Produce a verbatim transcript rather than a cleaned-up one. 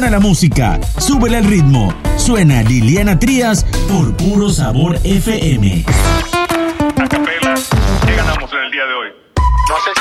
Suena la música, súbele el ritmo. Suena Liliana Trías por Puro Sabor F M. A capela, ¿qué ganamos en el día de hoy? No sé